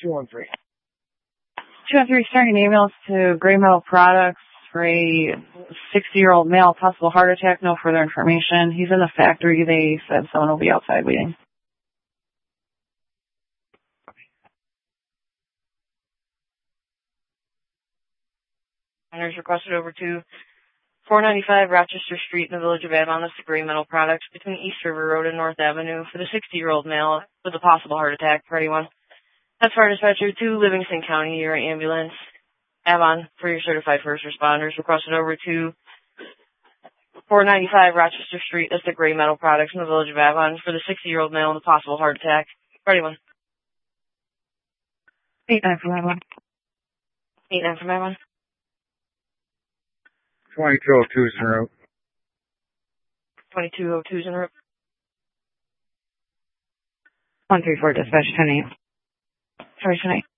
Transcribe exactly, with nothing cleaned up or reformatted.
two one three. two one three, starting emails to Gray Metal Products for a sixty-year-old male, possible heart attack, no further information. He's in the factory. They said someone will be outside waiting. Miners requested over to four ninety-five Rochester Street in the Village of Avon. That's the Gray Metal Products between East River Road and North Avenue for the sixty-year-old male with a possible heart attack for anyone. That's fire dispatcher to Livingston County, your ambulance. Avon for your certified first responders. Requested over to four ninety-five Rochester Street. That's the Gray Metal Products in the Village of Avon for the sixty-year-old male with a possible heart attack for anyone. eight nine from Avon. eight nine from Avon. twenty-two oh two is en route. twenty-two oh two is en route. one three four dispatch ten eight. Sorry, tonight.